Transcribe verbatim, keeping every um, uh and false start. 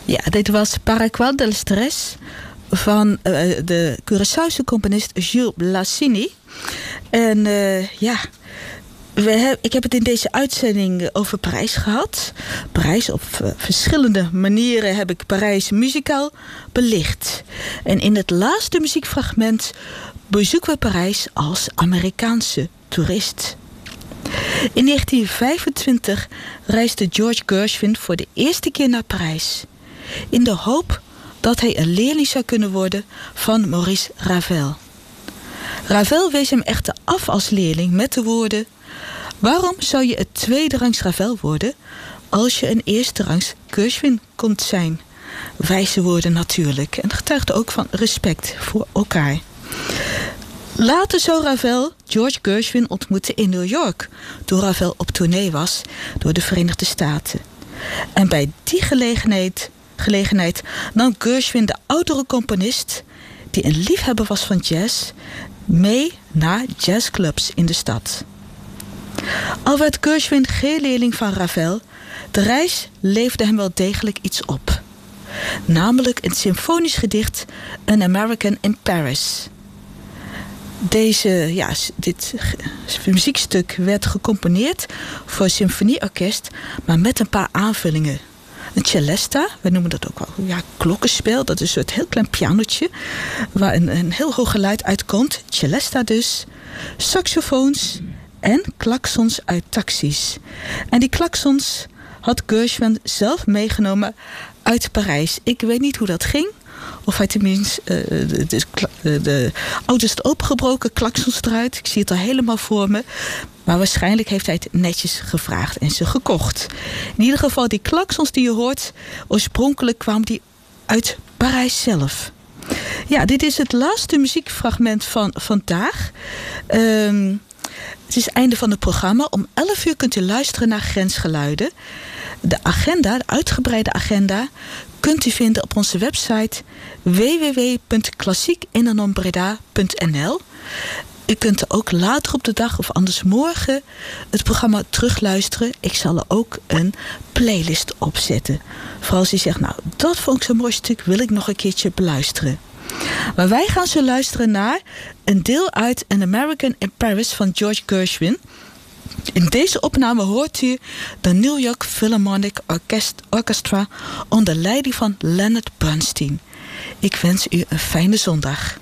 Ja, dit was Paracual del Stress van uh, de Curaçaose componist Gilles Blassini. En uh, ja, we heb, ik heb het in deze uitzending over Parijs gehad. Parijs, op uh, verschillende manieren heb ik Parijs muzikaal belicht. En in het laatste muziekfragment bezoeken we Parijs als Amerikaanse toerist. In negentien vijfentwintig reisde George Gershwin voor de eerste keer naar Parijs, in de hoop dat hij een leerling zou kunnen worden van Maurice Ravel. Ravel wees hem echter af als leerling met de woorden: waarom zou je een tweederangs Ravel worden als je een eersterangs Gershwin kunt zijn? Wijze woorden natuurlijk, en getuigde ook van respect voor elkaar. Later zou Ravel George Gershwin ontmoeten in New York, toen Ravel op tournee was door de Verenigde Staten. En bij die gelegenheid, gelegenheid nam Gershwin de oudere componist, die een liefhebber was van jazz, mee naar jazzclubs in de stad. Al werd Gershwin geen leerling van Ravel, de reis leverde hem wel degelijk iets op. Namelijk een symfonisch gedicht, An American in Paris. Deze, ja, dit muziekstuk werd gecomponeerd voor een symfonieorkest, maar met een paar aanvullingen. Een celesta, we noemen dat ook wel, ja, klokkenspel. Dat is een soort heel klein pianotje waar een, een heel hoog geluid uitkomt. Celesta dus. Saxofoons en klaksons uit taxis. En die klaksons had Gershwin zelf meegenomen uit Parijs. Ik weet niet hoe dat ging. Of hij tenminste uh, de, de, de, de auto's had opengebroken, klaksons eruit. Ik zie het al helemaal voor me. Maar waarschijnlijk heeft hij het netjes gevraagd en ze gekocht. In ieder geval, die klaksons die je hoort, oorspronkelijk kwamen die uit Parijs zelf. Ja, dit is het laatste muziekfragment van vandaag. Um, het is het einde van het programma. Om elf uur kunt u luisteren naar Grensgeluiden. De agenda, de uitgebreide agenda, kunt u vinden op onze website w w w punt klassiek in en om breda punt n l. U kunt er ook later op de dag of anders morgen het programma terugluisteren. Ik zal er ook een playlist opzetten. Vooral als u zegt, nou, dat vond ik zo'n mooi stuk, wil ik nog een keertje beluisteren. Maar wij gaan zo luisteren naar een deel uit An American in Paris van George Gershwin. In deze opname hoort u de New York Philharmonic Orchestra onder leiding van Leonard Bernstein. Ik wens u een fijne zondag.